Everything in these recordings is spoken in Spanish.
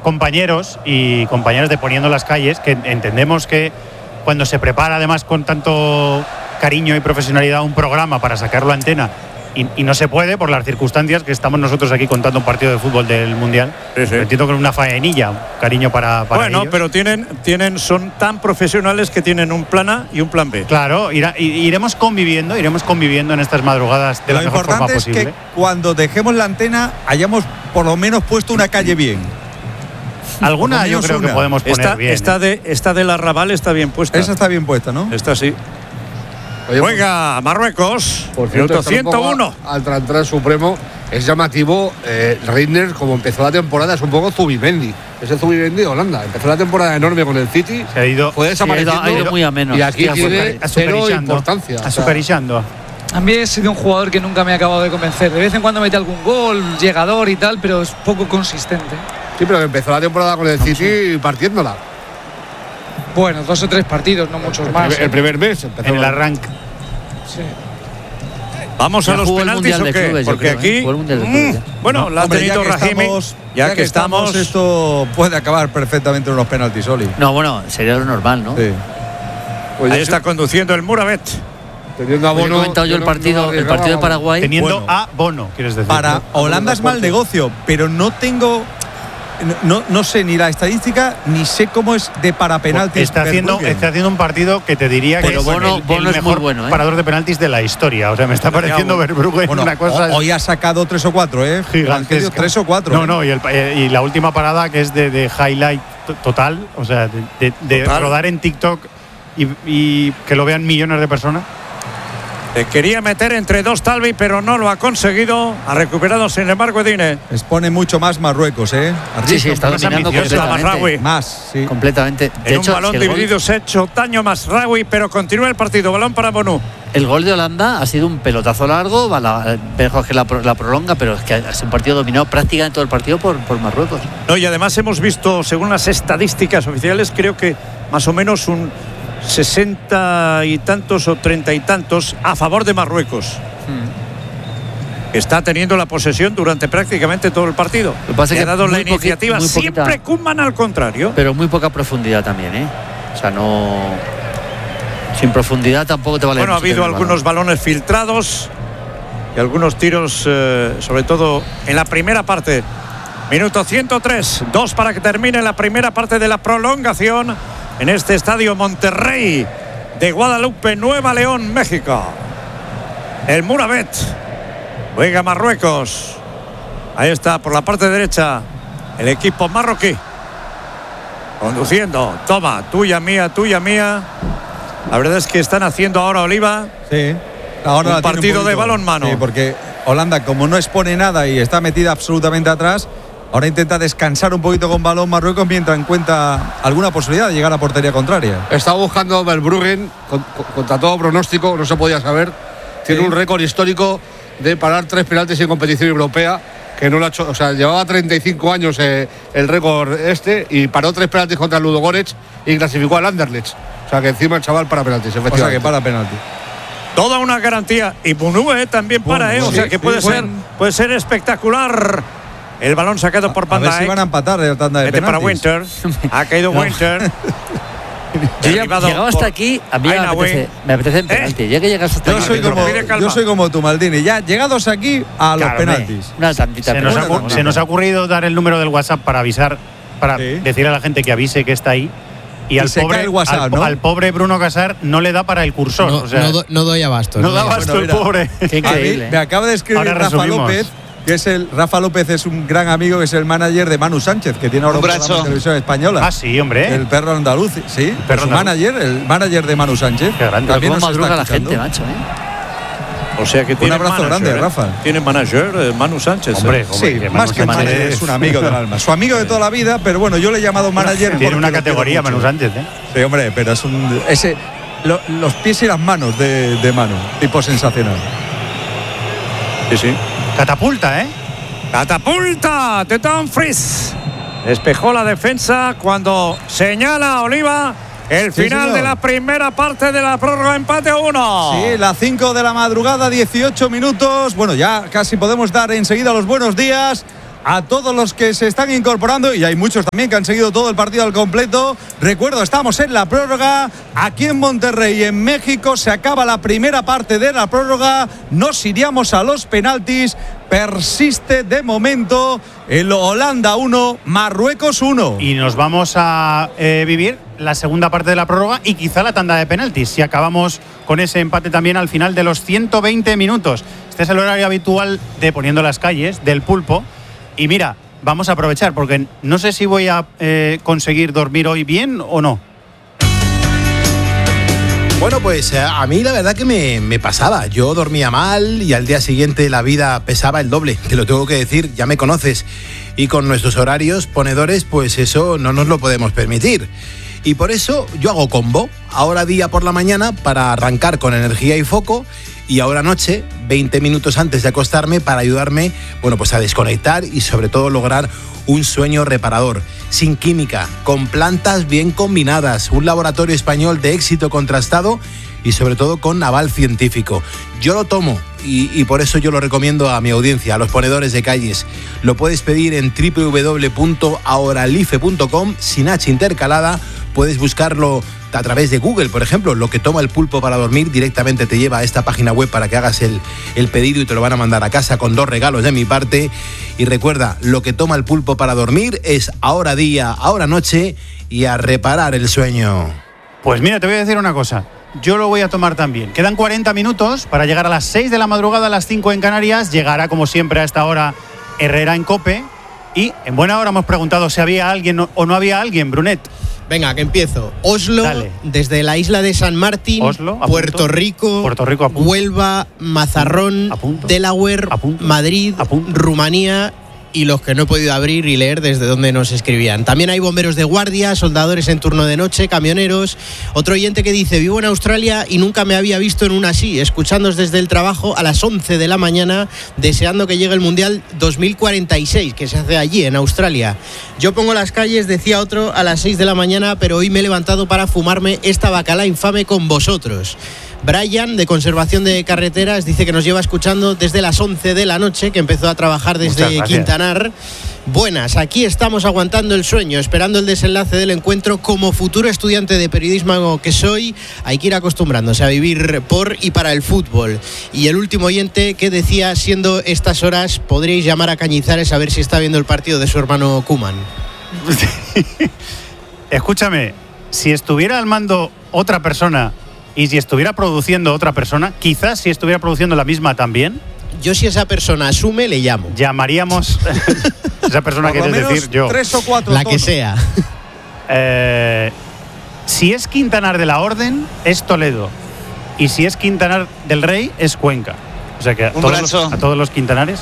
compañeros y compañeras de Poniendo las Calles, que entendemos que cuando se prepara además con tanto cariño y profesionalidad un programa para sacarlo a antena y no se puede por las circunstancias que estamos nosotros aquí contando un partido de fútbol del Mundial. Sí. Entiendo que es una faenilla, cariño para bueno, ellos. pero son tan profesionales que tienen un plan A y un plan B. Claro, iremos conviviendo en estas madrugadas de la mejor forma posible. Lo importante es que cuando dejemos la antena hayamos por lo menos puesto una calle bien. Alguna yo creo que podemos poner bien. Esta de la Raval está bien puesta. Esa está bien puesta, ¿no? Esta sí. Oye, juega Marruecos, por cierto, minuto 101. Al Trantran Supremo es llamativo. Reiner, como empezó la temporada, es un poco Zubimendi. Es el Zubimendi de Holanda. Empezó la temporada enorme con el City. Se ha ido, fue desapareciendo. Ha ido muy a menos. Y aquí tiene cero importancia. Superishando. A mí he sido un jugador que nunca me ha acabado de convencer. De vez en cuando mete algún gol, llegador y tal, pero es poco consistente. Sí, pero empezó la temporada con el City partiéndola. Bueno, 2 o 3 partidos, no muchos más. El primer mes empezó en el arranque. Sí. Vamos a los penaltis o qué? Porque aquí bueno, la ha tenido Rahimi. Ya que estamos, esto puede acabar perfectamente en unos penaltis, Oli. No, bueno, sería lo normal, ¿no? Sí. Ahí está conduciendo el Muravet. Teniendo a Bono, he comentado yo el partido de Paraguay. Teniendo a Bono, quieres decir. Para Holanda es mal negocio, pero no tengo. No sé ni la estadística ni sé cómo es de para penaltis. Está haciendo un partido que te diría que es Bono el es mejor muy bueno, parador de penaltis de la historia. O sea, me está pareciendo Verbruggen una cosa. Hoy ha sacado 3 o 4, gigantesca. 3 o 4. No, y la última parada que es de highlight total, o sea, de rodar en TikTok y que lo vean millones de personas. Quería meter entre dos Talvi, pero no lo ha conseguido. Ha recuperado, sin embargo, Edine. Expone mucho más Marruecos, Sí, está dominando completamente. Más, sí. Completamente. En un balón dividido se ha hecho daño Masraoui, pero continúa el partido. Balón para Bonu. El gol de Holanda ha sido un pelotazo largo, mejor que la prolonga, pero es que ha sido un partido dominado prácticamente todo el partido por Marruecos. No, y además hemos visto, según las estadísticas oficiales, creo que más o menos un 60 y tantos o 30 y tantos a favor de Marruecos. Está teniendo la posesión durante prácticamente todo el partido. Lo que pasa es que ha dado la iniciativa. Siempre Koeman al contrario. Pero muy poca profundidad también, O sea, no. Sin profundidad tampoco te vale. Bueno, ha habido algunos balones filtrados y algunos tiros, sobre todo en la primera parte. Minuto 103, 2 para que termine la primera parte de la prolongación en este estadio Monterrey de Guadalupe, Nueva León, México. El Muravet juega Marruecos. Ahí está, por la parte derecha, el equipo marroquí. Conduciendo, toma, tuya, mía. La verdad es que están haciendo ahora Oliva. Sí. Ahora un partido de balonmano. Sí, porque Holanda, como no expone nada y está metida absolutamente atrás, ahora intenta descansar un poquito con balón Marruecos mientras encuentra alguna posibilidad de llegar a portería contraria. Está buscando Verbruggen contra todo pronóstico, no se podía saber. Tiene un récord histórico de parar 3 penaltis en competición europea, que no lo ha hecho. O sea, llevaba 35 años el récord y paró 3 penaltis contra el Ludogorets y clasificó al Anderlecht. O sea, que encima el chaval para penaltis, efectivamente. O sea, que para penaltis. Toda una garantía. Y Bunue también para, o sea, que puede ser espectacular. El balón sacado por Van Dijk. A ver si van a empatar de la tanda de penaltis. Para Winter. Ha caído Winter. Llegado hasta aquí, a mí me apetece en penalti. Ya que llegas hasta aquí. Yo soy como tú, Maldini. Ya llegados aquí a los penaltis. Una tantita. Se nos ha ocurrido dar el número del WhatsApp para avisar, para decir a la gente que avise que está ahí. Y al pobre, WhatsApp, ¿no? al pobre Bruno Casar no le da para el cursor. No, o sea, no doy abasto. No da abasto el pobre. Qué increíble. Me acaba de escribir Rafa López. Rafa López es un gran amigo, que es el manager de Manu Sánchez, que tiene ahora un programa de televisión española. Ah, sí, hombre. El perro andaluz, sí. El manager de Manu Sánchez. Qué grande. También nos madruga la gente, macho, O sea que tiene un abrazo grande, Rafa. Tiene manager, Manu Sánchez. Hombre, sí, más que manager es un amigo del alma. Su amigo de toda la vida, pero bueno, yo le he llamado manager. Tiene una categoría, Manu Sánchez, Sí, hombre, pero es los pies y las manos de Manu, tipo sensacional. Sí. Catapulta, Catapulta de Dumfries. Despejó la defensa cuando señala a Oliva el final de la primera parte de la prórroga, empate a 1. Sí, las 5 de la madrugada, 18 minutos. Bueno, ya casi podemos dar enseguida los buenos días. a todos los que se están incorporando, y hay muchos también que han seguido todo el partido al completo. Recuerdo, estamos en la prórroga, aquí en Monterrey, en México. Se acaba la primera parte de la prórroga, nos iríamos a los penaltis. Persiste de momento el Holanda 1, Marruecos 1. Y nos vamos a vivir la segunda parte de la prórroga y quizá la tanda de penaltis, si acabamos con ese empate también al final de los 120 minutos. Este es el horario habitual de Poniendo las Calles, del Pulpo. Y mira, vamos a aprovechar, porque no sé si voy a conseguir dormir hoy bien o no. Bueno, pues a mí la verdad que me pasaba. Yo dormía mal y al día siguiente la vida pesaba el doble. Te lo tengo que decir, ya me conoces. Y con nuestros horarios ponedores, pues eso no nos lo podemos permitir. Y por eso yo hago combo. Ahora día por la mañana para arrancar con energía y foco. Y ahora noche, 20 minutos antes de acostarme, para ayudarme, bueno, pues a desconectar y sobre todo lograr un sueño reparador, sin química, con plantas bien combinadas, un laboratorio español de éxito contrastado y sobre todo con aval científico. Yo lo tomo y por eso yo lo recomiendo a mi audiencia, a los ponedores de calles. Lo puedes pedir en www.ahoralife.com, sin H intercalada. Puedes buscarlo a través de Google, por ejemplo. Lo que toma el pulpo para dormir directamente te lleva a esta página web para que hagas el pedido y te lo van a mandar a casa con 2 regalos de mi parte. Y recuerda, lo que toma el pulpo para dormir es ahora día, ahora noche y a reparar el sueño. Pues mira, te voy a decir una cosa. Yo lo voy a tomar también. Quedan 40 minutos para llegar a las 6 de la madrugada, a las 5 en Canarias. Llegará, como siempre, a esta hora Herrera en COPE. Y en buena hora hemos preguntado si había alguien o no había alguien, Brunet. Venga, que empiezo. Oslo, Dale. Desde la isla de San Martín, Oslo, Puerto Rico, Huelva, Mazarrón, Delaware, Madrid, Rumanía y los que no he podido abrir y leer desde donde nos escribían. También hay bomberos de guardia, soldadores en turno de noche, camioneros. Otro oyente que dice: vivo en Australia y nunca me había visto en una así, escuchándoos desde el trabajo a las 11 de la mañana, deseando que llegue el Mundial 2046, que se hace allí, en Australia. Yo pongo las calles, decía otro, a las 6 de la mañana, pero hoy me he levantado para fumarme esta bacala infame con vosotros. Brian, de Conservación de Carreteras, dice que nos lleva escuchando desde las 11 de la noche, que empezó a trabajar desde Quintanar. Buenas, aquí estamos aguantando el sueño, esperando el desenlace del encuentro. Como futuro estudiante de periodismo que soy, hay que ir acostumbrándose a vivir por y para el fútbol. Y el último oyente que decía: siendo estas horas, podríais llamar a Cañizares a ver si está viendo el partido de su hermano Koeman. Escúchame, si estuviera al mando otra persona y si estuviera produciendo otra persona, quizás si estuviera produciendo la misma también. Yo, si esa persona asume, le llamo. Llamaríamos. Esa persona quiere decir yo. 3 o 4 La tonos. que sea. Si es Quintanar de la Orden, es Toledo. Y si es Quintanar del Rey, es Cuenca. O sea que a todos los quintanares,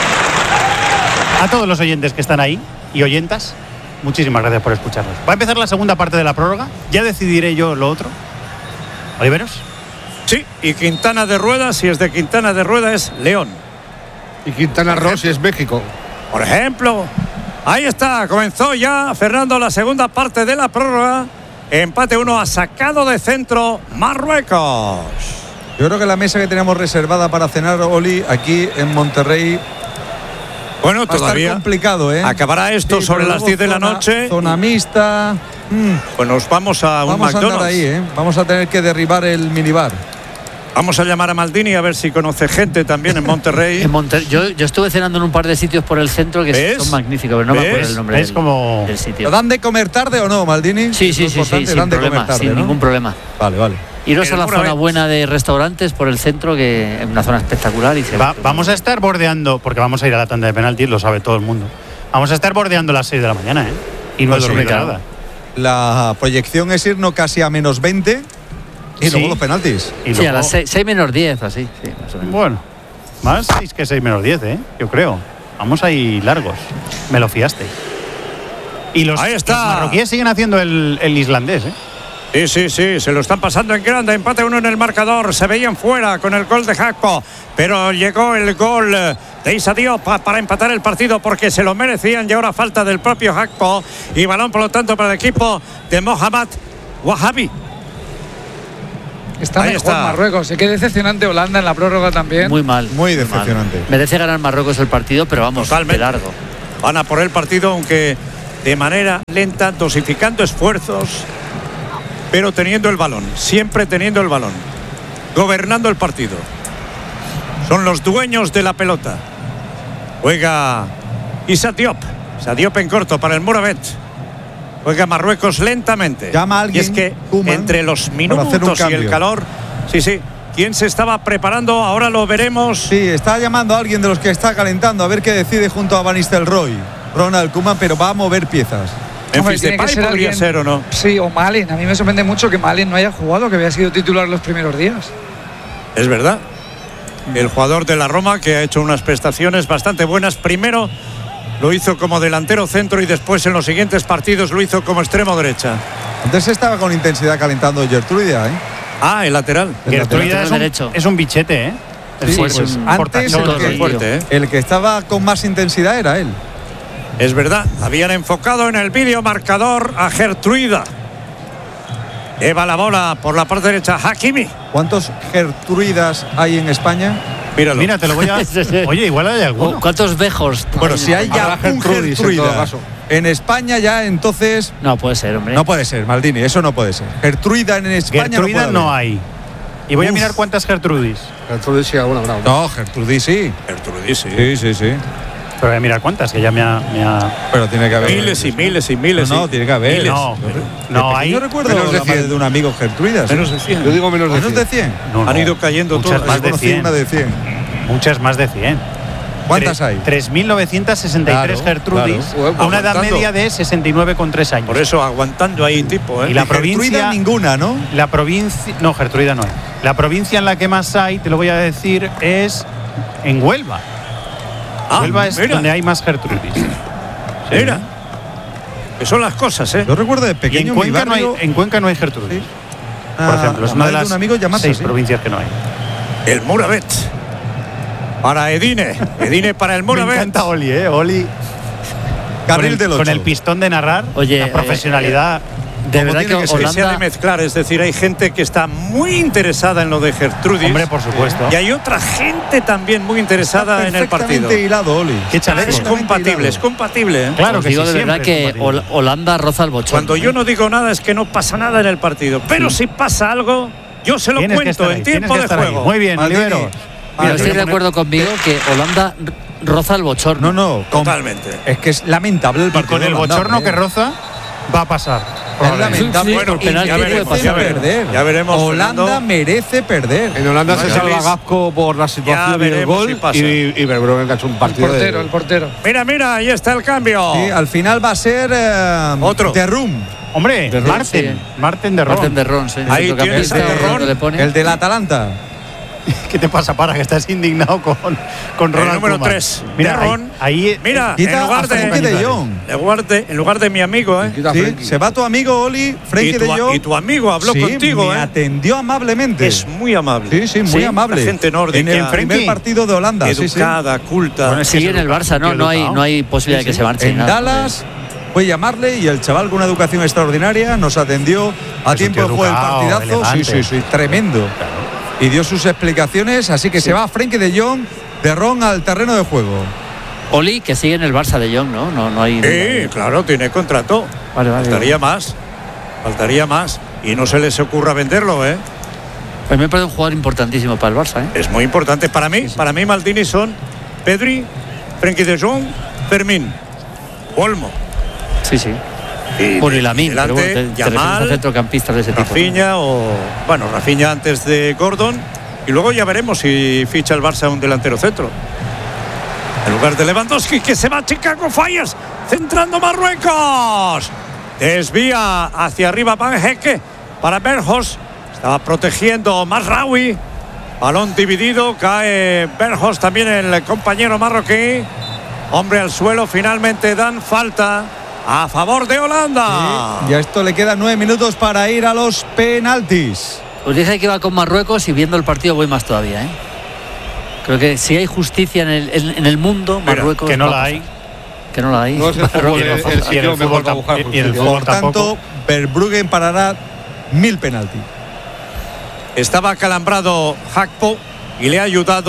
a todos los oyentes que están ahí y oyentas, muchísimas gracias por escucharnos. Va a empezar la segunda parte de la prórroga. Ya decidiré yo lo otro. ¿Oliveros? Sí, y Quintana de Rueda, si es de Quintana de Rueda, es León. Y Quintana Roo, si es México. Por ejemplo, ahí está, comenzó ya Fernando la segunda parte de la prórroga. Empate 1, ha sacado de centro Marruecos. Yo creo que la mesa que teníamos reservada para cenar, Oli, aquí en Monterrey, bueno, va a todavía estar complicado, ¿eh? acabará esto Sí, sobre pero las luego 10 de la noche. Zona mixta. Pues nos vamos a un Vamos a McDonald's. andar ahí, ¿eh? Vamos a tener que derribar el minibar. Vamos a llamar a Maldini a ver si conoce gente también en Monterrey. Yo estuve cenando en un par de sitios por el centro que ¿Ves? son magníficos, pero no me acuerdo el nombre Es como del sitio. ¿Dan de comer tarde o no, Maldini? Sí, Eso es importante, sin dan de problema, comer tarde, sin ¿no? ningún problema. Vale. Iros a la Alguna zona vez. buena de restaurantes por el centro, que es una zona espectacular. Y vamos a estar bordeando, porque vamos a ir a la tanda de penaltis, lo sabe todo el mundo. Vamos a estar bordeando las 6 de la mañana, ¿eh? Y no he Pues sí, dormido claro. nada. La proyección es irnos casi a menos 20 y Sí. luego los penaltis. Y Sí, a luego- las 6 menos 10, así. Sí, más o menos. Bueno, más 6 que 6 menos 10, yo creo. Vamos ahí largos. Me lo fiaste. Y los, Ahí está. los marroquíes siguen haciendo el islandés, Sí, se lo están pasando en grande. Empate 1 en el marcador. Se veían fuera con el gol de Gakpo, pero llegó el gol de Issa Diop para empatar el partido porque se lo merecían y ahora falta del propio Gakpo y balón por lo tanto para el equipo de Mohamed Wahabi. Está Ahí mejor está. Marruecos. Qué decepcionante Holanda en la prórroga también. Muy mal. Muy mal. decepcionante. Merece ganar Marruecos el partido, pero vamos, Totalmente. de largo. Van a por el partido, aunque de manera lenta, dosificando esfuerzos, pero teniendo el balón, siempre teniendo el balón, gobernando el partido. Son los dueños de la pelota. Juega Issa Diop. Issa Diop en corto para el Mouravet. Juega Marruecos lentamente. Llama a alguien, y es que Koeman, entre los minutos y el cambio. calor, sí, ¿quién se estaba preparando? Ahora lo veremos. Sí, está llamando a alguien de los que está calentando a ver qué decide junto a Van Nistelrooy, Ronald Koeman, pero va a mover piezas. Memphis Tiene que Depay ser podría alguien- ser o no. Sí, o Malen. A mí me sorprende mucho que Malen no haya jugado, que había sido titular los primeros días. Es verdad. El jugador de la Roma, que ha hecho unas prestaciones bastante buenas. Primero lo hizo como delantero centro y después en los siguientes partidos lo hizo como extremo derecha. Antes estaba con intensidad calentando Gertrudia, ¿eh? Ah, el lateral. Gertruida lateral derecho. es un bichete, ¿eh? Sí, fuerte, pues, un antes portachón. todo el Fuerte, ¿eh? El que estaba con más intensidad era él. Es verdad. Habían enfocado en el vídeo marcador a Gertruida. Lleva la bola por la parte derecha Hakimi. ¿Cuántos Gertruidas hay en España? Míralo. Mira, te lo voy a... Oye, igual hay alguno. ¿Cuántos vejos? Bueno, si hay ya Habrá un Gertrudis, en todo Gertruida caso. en España, ya entonces No puede ser, hombre. no puede ser, Maldini, eso no puede ser. Gertruida en España Gertruida no, no puede haber. hay. Y voy a Uf. mirar cuántas Gertrudis. Gertrudis sí, alguna habrá. No, Gertrudis sí. Gertrudis, sí. Sí. Pero voy a mirar cuántas, que ya me ha... Pero tiene que haber. Miles y miles y miles. No, sí. tiene que haber. Miles. No, hay... Yo recuerdo menos de la madre 100. de un amigo Gertruidas. Menos de 100. Yo digo menos de ¿Menos 100. de 100? No, Han no. ido cayendo Muchas todas. más Yo de conocí 100. una de 100. Muchas más de 100. ¿Cuántas hay? 3.963 Claro, Gertrudis, claro. a una edad Aguantando. media de 69,3 años. Por eso aguantando ahí tipo, ¿eh? Y la Gertruida provincia... ninguna, ¿no? La provincia... No, Gertrudida no hay. La provincia en la que más hay, te lo voy a decir, es en Huelva. Ah, Huelva es mira. donde hay más Gertrudis. Mira. Que son las cosas, ¿eh? Yo recuerdo de Y pequeño en Cuenca, mi barrio, en Cuenca no hay Gertrudis. Sí. Por ejemplo, es la una de madre de las un amigo llamarse 6 así. provincias que no hay. El Mouravet. Para Edine. Edine para el Me Mouravet. encanta Oli, Oli. Carril del Con 8. el pistón de narrar, Oye, la profesionalidad. De como verdad tiene que que ser, Que se ha de Holanda. mezclar, es decir, hay gente que está muy interesada en lo de Gertrudis. Hombre, por supuesto. Y hay otra gente también muy interesada en el partido. Perfectamente hilado, Oli. Qué chaleco. Es compatible, ¿eh? Claro Os que digo sí, de verdad siempre que es compatible. Holanda roza el bochorno. Cuando yo no digo nada es que no pasa nada en el partido. Pero si pasa algo, yo se lo Tienes que cuento estar en ahí, tiempo tienes que de estar ahí. juego. Muy bien, Maldini. Olivero. Pero estoy de Mira, acuerdo conmigo que Holanda roza el bochorno. No, Totalmente. Es que es lamentable el Y partido. con el de Holanda, bochorno ¿eh? que roza, va a pasar. Es lamentable. Sí, Bueno, por penalti ya puede veremos, pasar. ya veremos. perder. Ya veremos, Holanda Fernando. merece perder. En Holanda No, se ya salva veréis. Gapco por la situación y el veremos gol. si pasa. Y Verbruggen que ha hecho un El partido portero, el portero. Mira, ahí está el cambio. Sí, al final va a ser Otro. de Rum, Hombre, De Ron, Marten. sí. Marten de Ron. Marten de Ron, sí. Ahí Centrocampista, tienes a De Ron, cuando le pone. el del Atalanta. ¿Qué te pasa, para que estás indignado con El Ronald número Koeman? 3. Mira, de Ron. ahí Mira, Quita en lugar a Frenkie de, de Jong. en lugar de mi amigo, ¿eh? Quita Sí, Frenkie. se va tu amigo Oli, Frenkie de Jong. Y tu amigo habló Sí, contigo, me ¿eh? atendió amablemente. Es muy amable. Sí, muy Sí, amable. la gente nórdica. En el primer Frenkie, partido de Holanda. Sí, sí. Educada, culta. Bueno, es que Sigue es en el Barça, ¿no? tío No hay, educado. no hay posibilidad de que se marche. En nada. Dallas fue llamarle y el chaval con una educación extraordinaria nos atendió a un tiempo tío de juego el educado, partidazo. elegante. Sí, tremendo. Y dio sus explicaciones, así que se va Frenkie de Jong de Ron al terreno de juego. Oli, que sigue en el Barça de Jong, ¿no? No hay. Sí, claro, tiene contrato. Vale. Faltaría más. Faltaría más. Y no se les ocurra venderlo, ¿eh? Pues me parece un jugador importantísimo para el Barça, ¿eh? Es muy importante. Para mí Maldini son Pedri, Frenkie de Jong, Fermín, Olmo. Sí. Y Por el Lamin, pero delante, bueno, te refieres a Yamal, centrocampistas de ese tipo. Rafinha Rafinha antes de Gordon. Y luego ya veremos si ficha el Barça un delantero centro. En lugar de Lewandowski, que se va a Chicago Fires, centrando Marruecos. Desvía hacia arriba Van Hecke para Berjos. Estaba protegiendo Masraoui. Balón dividido, cae Berjos, también el compañero marroquí. Hombre al suelo, finalmente dan falta a favor de Holanda. Y a esto le quedan 9 minutos para ir a los penaltis. Os dije que iba con Marruecos y viendo el partido voy más todavía, ¿eh? Creo que si hay justicia en el mundo, Mira, Marruecos. que no va a la pasar. hay. Que no la hay. No es el fútbol, Y en el el fútbol- y en sitio el mejor fútbol para buscar y en el justicia. fútbol Por tanto, Verbruggen parará 1000 penaltis. Estaba acalambrado Hakpo y le ha ayudado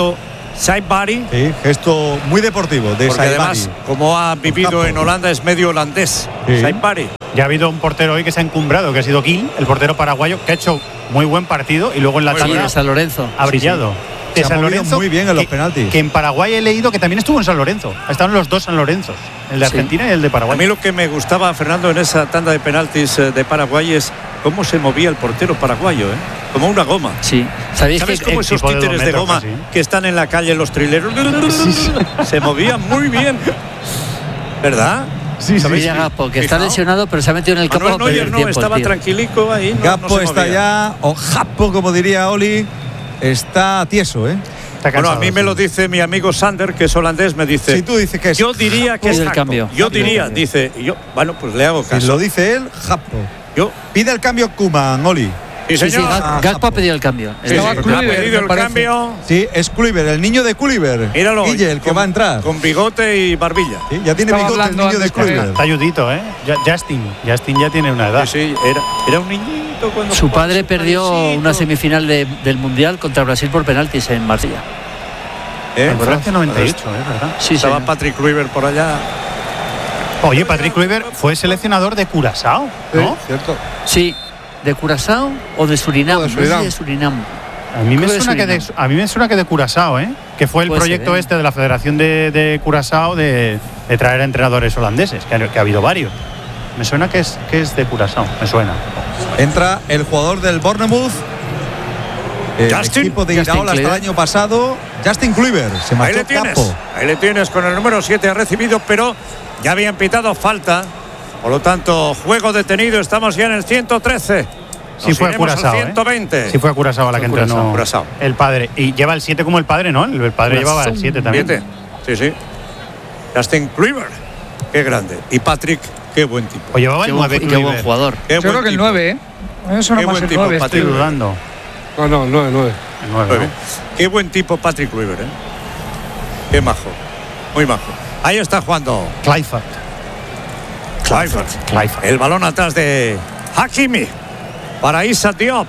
Saibari. Sí, gesto muy deportivo de Porque Saibari. además, como ha vivido en Holanda, es medio holandés. Sí. Saibari. Ya ha habido un portero hoy que se ha encumbrado, que ha sido Gil, el portero paraguayo, que ha hecho muy buen partido y luego en la Muy tanda bueno. de San Lorenzo. ha brillado. De Se ha San movido Lorenzo, muy bien en los penaltis. Que en Paraguay he leído que también estuvo en San Lorenzo. Estaban los dos San Lorenzos, el de Sí. Argentina y el de A Paraguay. mí lo que me gustaba, Fernando, en esa tanda de penaltis de Paraguay es cómo se movía el portero paraguayo, ¿eh? Como una goma. Sí. ¿Sabéis ¿Sabes que cómo esos tipo de títeres de 2 metros goma casi? que están en la calle los trileros? Se movían muy bien. ¿Verdad? Sí, ¿Sabéis? Mira Gaspo, que está Fijaos. lesionado, pero se ha metido en el campo Manuel para perder Neuer no, tiempo, el estaba tío. tranquilico ahí. No, Gaspo no se está movía. ya, o Japo, como diría Oli, está tieso, ¿eh? Está Bueno, a cansado, mí me sí. lo dice mi amigo Sander, que es holandés, me dice. Si tú dices que es Yo diría que es Pide el Jaco. cambio. Yo Pide el diría, cambio. dice. Yo, bueno, pues le hago Si caso. lo dice él, Japo. Yo, Pide el cambio Koeman, Oli. sí, Sí, sí, señor. Gaspo ha pedido el cambio. Sí, Estaba sí, ha Kluivert, pedido me el parece. cambio. Sí, es Kluivert, el niño de Kluivert. Míralo. Guille, el que con- va a entrar. Con bigote y barbilla. Sí, ya tiene Estaba bigote el hablando niño de antes con él. Kluivert. Está ayudito, ¿eh? Justin ya tiene una edad. Sí, sí, era un niñito cuando Su jugaba, padre su perdió padrecito. una semifinal del Mundial contra Brasil por penaltis en Marsella. En Francia 98, es verdad. Sí, Estaba señor. Patrick Kluivert por allá. Oye, Patrick Kluivert fue seleccionador de Curazao, ¿no? Sí, cierto. Sí, ¿de Curazao o de Surinam? No, de No sé si Surinam. de Surinam. A mí me Creo que suena Surinam. a mí me suena que de Curazao, ¿eh? Que fue el Puede proyecto ser, ¿eh? este de la Federación de Curazao de traer a entrenadores holandeses, que ha habido varios. Me suena que es de Curazao, me suena. Entra el jugador del Bournemouth, el Justin. equipo de Justin Iraola hasta el Kluivert. año pasado. Justin Kluivert, se Ahí marchó le tienes. Capo. Ahí le tienes con el número 7. Ha recibido, pero ya habían pitado falta. Por lo tanto, juego detenido. Estamos ya en el 113. Sí Nos fue a iremos al Curazao, 120. Sí fue a Curazao a la que Fue entrenó Curazao. el padre. Y lleva el 7 como el padre, ¿no? El padre llevaba el 7 también. 7. Sí, sí. Justin Kluivert. Qué grande. Y Patrick, qué buen tipo. O llevaba Qué el buen, 9 y qué buen Kluivert. jugador. Qué Yo buen creo que el tipo. 9, ¿eh? A mí suena Qué más buen el tipo, 9. Patrick. Estoy dudando. No, 9. El 9, Muy bien. Qué buen tipo Patrick Kluivert, ¿eh? Qué majo. Muy majo. Ahí está jugando Kluivert. Kluivert. El balón atrás de Hakimi para Issa Diop.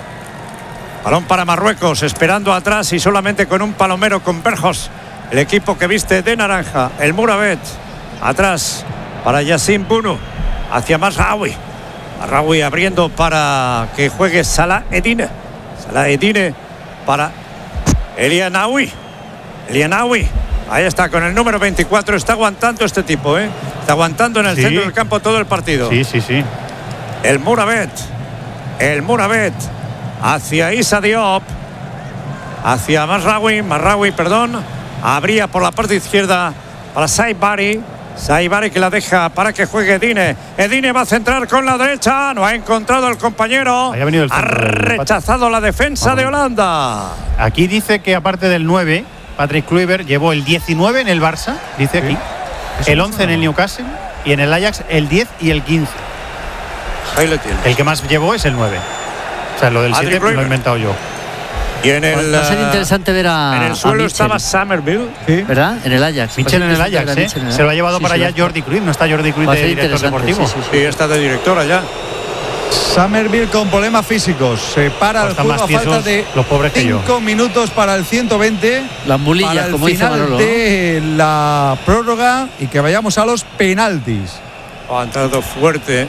Balón para Marruecos, esperando atrás y solamente con un palomero con Berjos. El equipo que viste de naranja, el Muravet. Atrás para Yassin Bunu. Hacia Mazraoui. Mazraoui abriendo para que juegue Salah Edine. Salah Edine para Elianaoui. Elianaoui. Ahí está, con el número 24. Está aguantando este tipo, ¿eh? Está aguantando en el Sí. centro del campo todo el partido. Sí, sí, sí. El Muravet. El Muravet. Hacia Issa Diop. Hacia Mazraoui, perdón. Abría por la parte izquierda para Saibari. Saibari que la deja para que juegue Edine. Edine va a centrar con la derecha. No ha encontrado el compañero. Ahí ha venido el ha centro del empate. rechazado la defensa de Holanda. Aquí dice que aparte del 9, Patrick Kluivert llevó el 19 en el Barça, dice aquí. El 11 en el Newcastle y en el Ajax el 10 y el 15. Ahí le tiene. El que más llevó es el 9. O sea, lo del Patrick 7 lo he Kluivert. inventado yo. Y en el, Va a ser interesante ver a. en el suelo a estaba Mitchell, Somerville. Sí. ¿verdad? En el Ajax. Mitchell Va en a el ser Ajax, interesante ¿eh? ver a Mitchell, Se lo ha llevado Sí, para sí, allá Jordi Cruyff. No está Jordi Cruyff Va a de ser director interesante, deportivo. sí, sí, sí. Y está de director allá. Somerville con problemas físicos. Se para Pues el están juego más a falta tiesos de los pobres que yo. 5 minutos para el 120. Las mulillas, para el como dice final Manolo, ¿no? de la prórroga y que vayamos a los penaltis. Ha entrado fuerte.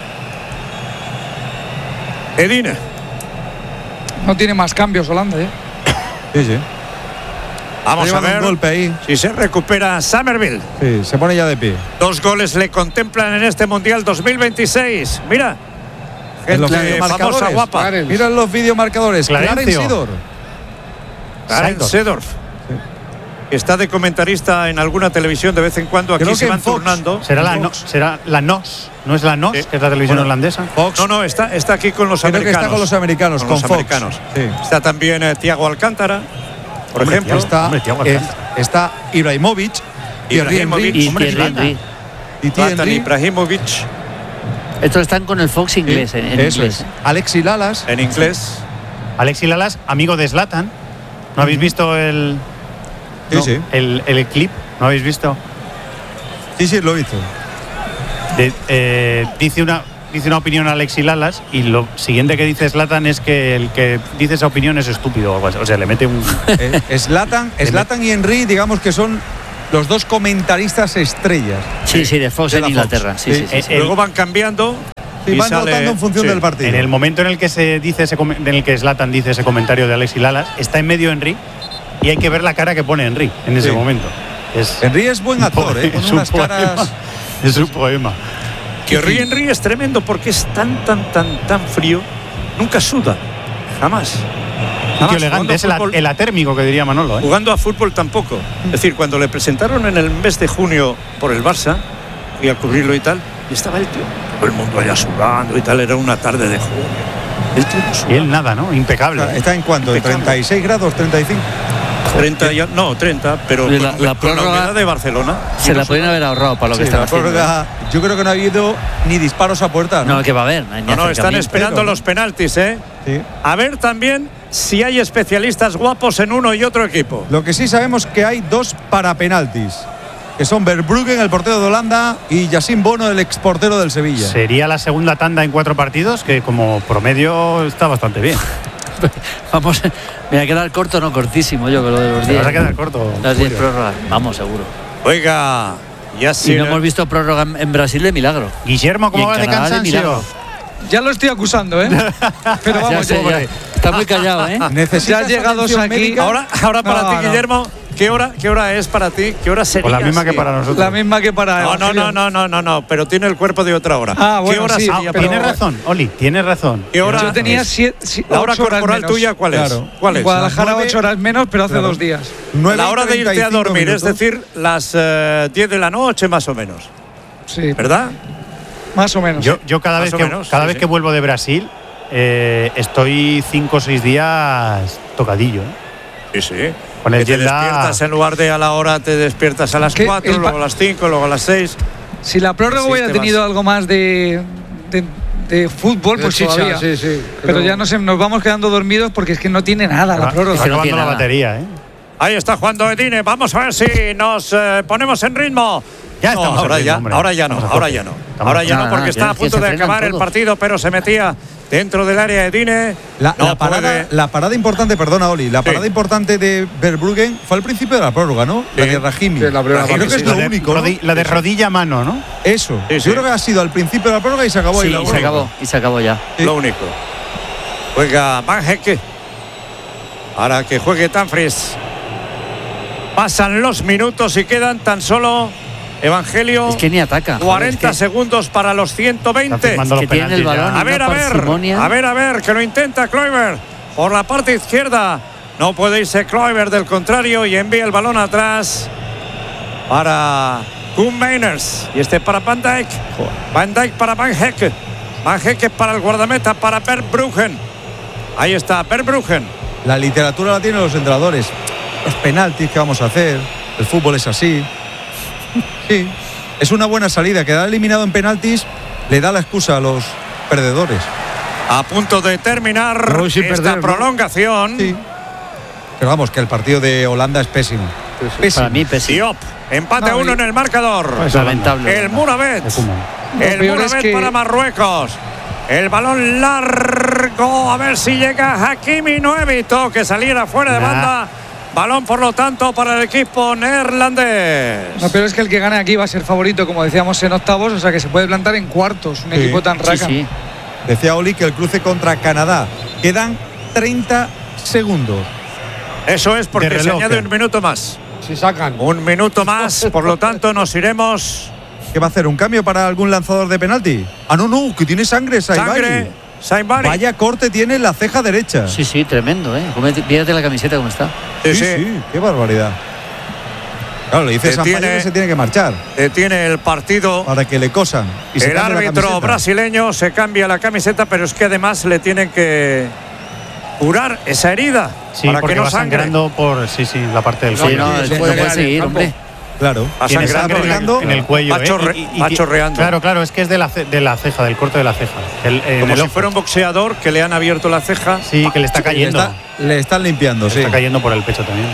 Edine. No tiene más cambios Holanda, ¿eh? Sí, sí. Vamos Lleva a ver un golpe ahí. si se recupera Somerville. Sí, se pone ya de pie. 2 goles le contemplan en este Mundial 2026. Mira. En los Gente videomarcadores. famosa, guapa. Clarence. Mira los videomarcadores. Clarencio. Clarence Seedorf. Clarence Seedorf. Está de comentarista en alguna televisión de vez en cuando. Aquí Creo se que van en Fox. turnando. Será la Fox. NOS. ¿No es la NOS, Sí. que es la televisión Bueno. holandesa? Fox. No, está aquí con los Creo que americanos. está con los americanos, con los Fox. americanos. Sí. Está también Thiago Alcántara, por Hombre, ejemplo. Thiago. Está, Thiago Alcántara. está Ibrahimovic, Thierry Ibrahimovic. Henry Y Hombre, Thierry Zlatan. Henry. y Thierry Zlatan Henry. Ibrahimovic Estos están con el Fox inglés, en Eso inglés. es. Alexi Lalas. en inglés. Alexis Lalas, amigo de Zlatan. ¿No habéis visto el clip? ¿No habéis visto? Sí, lo hizo. Dice dice una opinión a Alexis Lalas y lo siguiente que dice Zlatan es que el que dice esa opinión es estúpido o algo así. O sea, le mete un... Zlatan y Henry, digamos que son los dos comentaristas estrellas. Sí, de Fox en Inglaterra. Sí. Luego van cambiando. Y van rotando en función del partido. En el momento en el que en el que Zlatan dice ese comentario de Alexis Lalas, está en medio Henry y hay que ver la cara que pone Henry en ese momento. Henry es buen actor, con unas caras. Es un poema. Que Henry es tremendo porque es tan frío, nunca suda, jamás. Qué elegante, es el atérmico que diría Manolo. Jugando a fútbol tampoco. Es decir, cuando le presentaron en el mes de junio por el Barça, fui a cubrirlo y tal, y estaba el tío, todo el mundo allá sudando y tal, era una tarde de junio. El tío no sudaba. Y él nada, ¿no? Impecable. ¿Está en cuánto? ¿En 36 grados, 35? 30, pero la prórroga de Barcelona. Se la podrían haber ahorrado para lo que están haciendo. Yo creo que no ha habido ni disparos a puerta. No, que va a haber. No, están esperando los penaltis, ¿eh? Sí. A ver también si hay especialistas guapos en uno y otro equipo. Lo que sí sabemos que hay 2 para penaltis, que son Verbruggen, el portero de Holanda, y Yacine Bono, el exportero del Sevilla. Sería la segunda tanda en 4 partidos, que como promedio está bastante bien. Vamos, me va a quedar corto, no cortísimo, yo creo, de los 10. Vas a quedar corto. Las 10 prórrogas, vamos, seguro. Oiga, ya sí. Y no hemos visto prórroga en Brasil de milagro. Guillermo, ¿cómo vas de cansancio? Ya lo estoy acusando, ¿eh? Pero vamos, ya. Está muy callado, ¿eh? Ya llegados aquí. Ahora para ti, Guillermo. ¿Qué hora es para ti? ¿Qué hora sería? Pues la misma que para nosotros. La misma que para No, pero tiene el cuerpo de otra hora. Bueno, ¿Qué hora sería? Tienes razón, Oli, tienes razón. ¿Qué hora? Yo tenía la hora corporal tuya, ¿cuál es? Claro. ¿Cuál es? Guadalajara 8 horas menos, pero hace 2 días. La hora de irte a dormir, minutos. es decir, las 10 de la noche más o menos. Sí. ¿Verdad? Más o menos. Yo cada vez que vuelvo de Brasil estoy 5 o 6 días tocadillo. Sí. Con el te despiertas en lugar de a la hora, te despiertas a las 4, luego a las 5, luego a las 6. Si la prórroga hubiera tenido algo más de fútbol, pues chicha, todavía. Sí. Pero ya nos vamos quedando dormidos porque es que no tiene nada la prórroga. Está acabando la batería, ¿eh? Ahí está jugando Edine. Vamos a ver si nos ponemos en ritmo. Ya estamos ahora ya no, porque está a punto de acabar el partido, pero se metía dentro del área de Dine. La parada importante, perdona, Oli, la parada importante de Verbruggen fue al principio de la prórroga, ¿no? La de Rahimi. La primera creo que es lo único, ¿no? La de rodilla a mano, ¿no? Eso. Yo creo que ha sido al principio de la prórroga y se acabó. Sí, se acabó ya. Lo único. Juega Van Hecke. Ahora que juegue Dumfries. Pasan los minutos y quedan tan solo, Evangelio, es que ni ataca. 40 segundos para los 120. Es que tiene el balón. A ver, que lo intenta Kluivert por la parte izquierda. No puede irse Kluivert, del contrario, y envía el balón atrás para Koen Meiners. Y para Van Dijk. Van Dijk para Van Hecke. Van Hecke para el guardameta, para Verbruggen. Ahí está, Verbruggen. La literatura la tienen los entrenadores. Los penaltis que vamos a hacer. El fútbol es así. Sí, es una buena salida. Quedar eliminado en penaltis le da la excusa a los perdedores. A punto de terminar esta prolongación. Sí. Pero vamos, que el partido de Holanda es pésimo. Para mí pésimo. Diop, empate a 1 en el marcador. Es lamentable. El Mouravet. Para Marruecos. El balón largo. A ver si llega Hakimi. No evitó que saliera fuera de banda. Balón, por lo tanto, para el equipo neerlandés. No, pero es que el que gane aquí va a ser favorito, como decíamos, en octavos, o sea que se puede plantar en cuartos, un equipo tan raca. Sí. Decía Oli que el cruce contra Canadá. Quedan 30 segundos. Eso es porque se añade un minuto más. Si sacan. Un minuto más, por lo tanto nos iremos. ¿Qué va a hacer? ¿Un cambio para algún lanzador de penalti? No, que tiene sangre, Saibari. Vaya corte tiene en la ceja derecha. Sí, tremendo, ¿eh? Mírate la camiseta cómo está. Sí, qué barbaridad. Claro, le dice Sampaio que se tiene que marchar. Detiene el partido. Para que le cosan. Y el árbitro brasileño se cambia la camiseta, pero es que además le tienen que curar esa herida. Sí, para porque que no va sangre. sangrando por no parte del cuello. No puede seguir, hombre. Claro, tiene sangre en el cuello. Va chorreando. Claro, es que es de la ceja, del corte de la ceja. Como si fuera un boxeador que le han abierto la ceja. Sí, que le está cayendo. Le están limpiando, Está cayendo por el pecho también. Sí.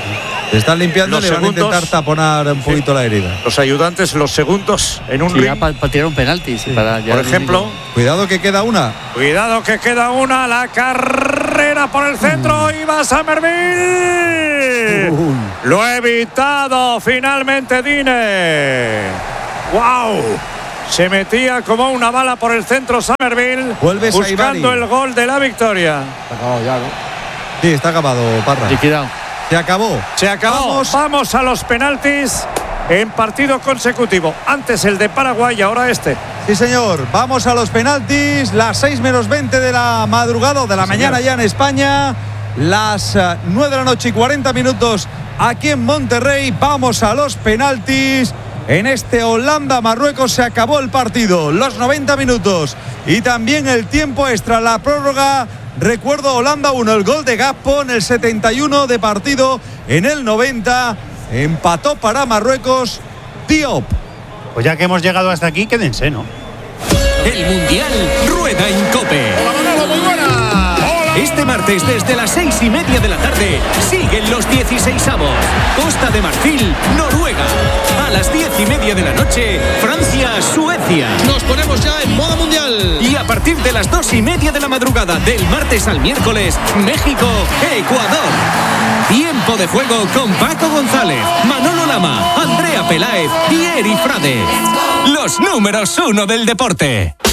Se están limpiando y le van a intentar taponar un poquito la herida. Los ayudantes, los segundos en un ring. Para tirar un penalti. Por ejemplo. Cuidado que queda una. Cuidado que queda una. La carrera por el centro. Y va Summerville. Lo ha evitado finalmente Dine. ¡Wow! Se metía como una bala por el centro Summerville. Vuelve buscando el gol de la victoria. Está acabado ya, ¿no? Sí, está acabado, Parra. Liquidado. Se acabó. Se acabó. Vamos a los penaltis en partido consecutivo. Antes el de Paraguay y ahora este. Sí, señor. Vamos a los penaltis. Las 6 menos 20 de la madrugada o de la mañana ya en España. Las 9 de la noche y 40 minutos aquí en Monterrey. Vamos a los penaltis. En este Holanda-Marruecos se acabó el partido. Los 90 minutos. Y también el tiempo extra, la prórroga. Recuerdo, Holanda 1, el gol de Gakpo en el 71 de partido. En el 90 empató para Marruecos Diop. Pues ya que hemos llegado hasta aquí, quédense, ¿no? El Mundial rueda en COPE. Este martes desde las 6:30 de la tarde siguen los 16avos. Costa de Marfil, Noruega. A las 10:30 de la noche, Francia, Suecia. Nos ponemos ya en modo mundial. Y a partir de las 2:30 de la madrugada del martes al miércoles, México, Ecuador. Tiempo de juego con Paco González, Manolo Lama, Andrea Peláez y Eri Frade. Los números 1 del deporte.